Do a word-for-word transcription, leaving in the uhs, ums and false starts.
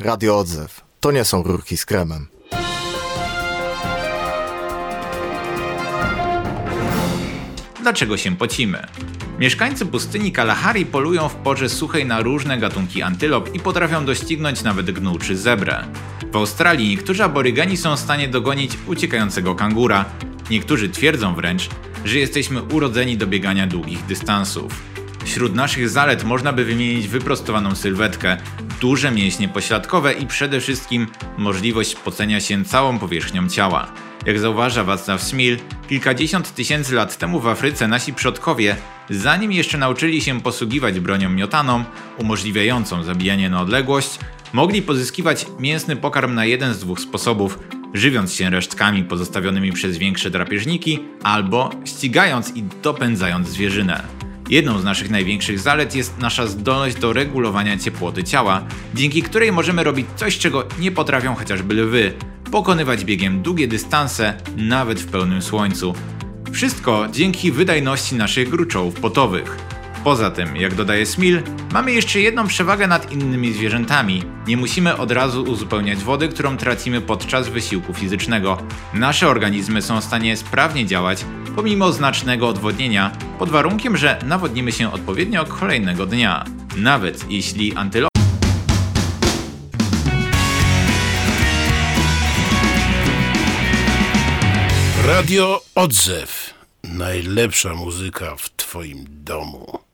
Radio Odzew. To nie są rurki z kremem. Dlaczego się pocimy? Mieszkańcy pustyni Kalahari polują w porze suchej na różne gatunki antylop i potrafią doścignąć nawet gnu czy zebrę. W Australii niektórzy aborygeni są w stanie dogonić uciekającego kangura. Niektórzy twierdzą wręcz, że jesteśmy urodzeni do biegania długich dystansów. Wśród naszych zalet można by wymienić wyprostowaną sylwetkę, duże mięśnie pośladkowe i przede wszystkim możliwość pocenia się całą powierzchnią ciała. Jak zauważa Wacław Smil, kilkadziesiąt tysięcy lat temu w Afryce nasi przodkowie, zanim jeszcze nauczyli się posługiwać bronią miotaną, umożliwiającą zabijanie na odległość, mogli pozyskiwać mięsny pokarm na jeden z dwóch sposobów, żywiąc się resztkami pozostawionymi przez większe drapieżniki, albo ścigając i dopędzając zwierzynę. Jedną z naszych największych zalet jest nasza zdolność do regulowania ciepłoty ciała, dzięki której możemy robić coś, czego nie potrafią chociażby lwy, pokonywać biegiem długie dystanse, nawet w pełnym słońcu. Wszystko dzięki wydajności naszych gruczołów potowych. Poza tym, jak dodaje Smil, mamy jeszcze jedną przewagę nad innymi zwierzętami. Nie musimy od razu uzupełniać wody, którą tracimy podczas wysiłku fizycznego. Nasze organizmy są w stanie sprawnie działać, pomimo znacznego odwodnienia, pod warunkiem, że nawodnimy się odpowiednio kolejnego dnia. Nawet jeśli antylopy Radio Odzew. Najlepsza muzyka w twoim domu.